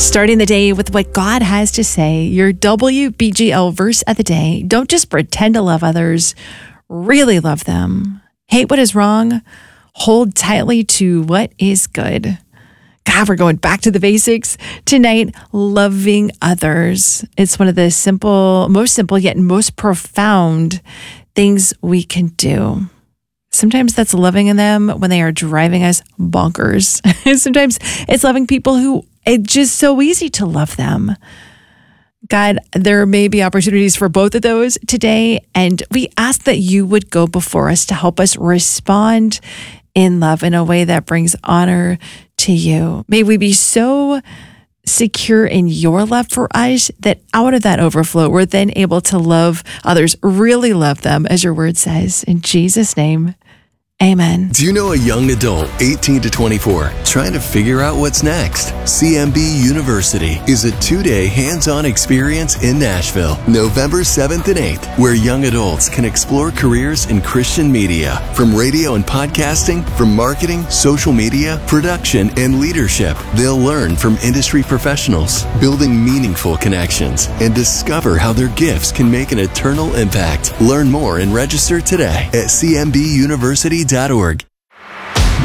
Starting the day with what God has to say, your WBGL verse of the day. Don't just pretend to love others, really love them. Hate what is wrong, hold tightly to what is good. God, we're going back to the basics tonight, loving others. It's one of the most simple yet most profound things we can do. Sometimes that's loving them when they are driving us bonkers. Sometimes it's loving people who it's just so easy to love them. God, there may be opportunities for both of those today, and we ask that you would go before us to help us respond in love in a way that brings honor to you. May we be so secure in your love for us that out of that overflow, we're then able to love others, really love them, as your word says. In Jesus' name, amen. Do you know a young adult, 18 to 24, trying to figure out what's next? CMB University is a 2-day hands-on experience in Nashville, November 7th and 8th, where young adults can explore careers in Christian media, from radio and podcasting, from marketing, social media, production, and leadership. They'll learn from industry professionals, building meaningful connections, and discover how their gifts can make an eternal impact. Learn more and register today at cmbuniversity.org.